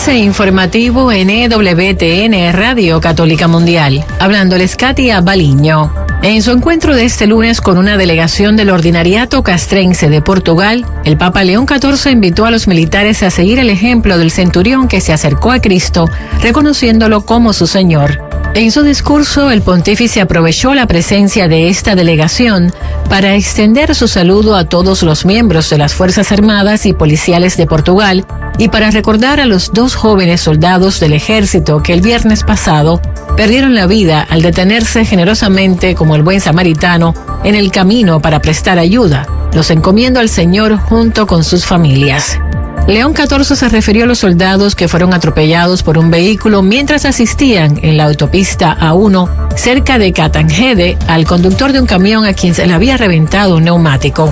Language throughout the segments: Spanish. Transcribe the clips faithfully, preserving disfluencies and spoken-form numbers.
Avance informativo en E W T N Radio Católica Mundial. Hablándoles Katia Baliño. En su encuentro de este lunes con una delegación del Ordinariato Castrense de Portugal, el Papa León catorce invitó a los militares a seguir el ejemplo del centurión que se acercó a Cristo, reconociéndolo como su Señor. En su discurso, el pontífice aprovechó la presencia de esta delegación para extender su saludo a todos los miembros de las Fuerzas Armadas y Policiales de Portugal y para recordar a los dos jóvenes soldados del ejército que el viernes pasado perdieron la vida al detenerse generosamente como el buen samaritano en el camino para prestar ayuda. Los encomiendo al Señor junto con sus familias. León catorce se refirió a los soldados que fueron atropellados por un vehículo mientras asistían en la autopista A uno cerca de Catangede al conductor de un camión a quien se le había reventado un neumático.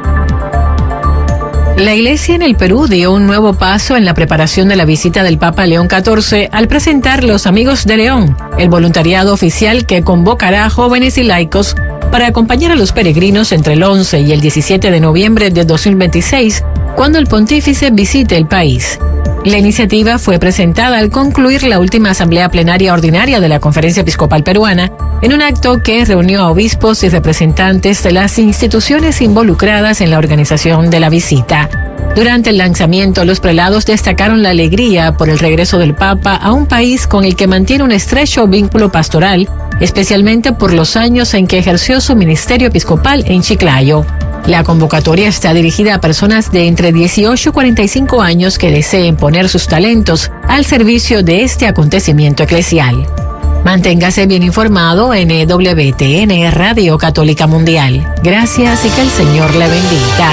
La Iglesia en el Perú dio un nuevo paso en la preparación de la visita del Papa León catorce al presentar Los Amigos de León, el voluntariado oficial que convocará a jóvenes y laicos para acompañar a los peregrinos entre el once y el diecisiete de noviembre de dos mil veintiséis, cuando el pontífice visite el país. La iniciativa fue presentada al concluir la última asamblea plenaria ordinaria de la Conferencia Episcopal Peruana, en un acto que reunió a obispos y representantes de las instituciones involucradas en la organización de la visita. Durante el lanzamiento, los prelados destacaron la alegría por el regreso del Papa a un país con el que mantiene un estrecho vínculo pastoral, especialmente por los años en que ejerció su ministerio episcopal en Chiclayo. La convocatoria está dirigida a personas de entre dieciocho y cuarenta y cinco años que deseen poner sus talentos al servicio de este acontecimiento eclesial. Manténgase bien informado en E W T N Radio Católica Mundial. Gracias y que el Señor le bendiga.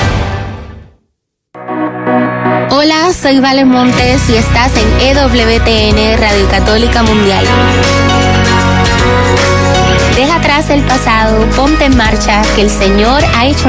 Hola, soy Vale Montes y estás en E W T N Radio Católica Mundial. Deja atrás el pasado, ponte en marcha, que el Señor ha hecho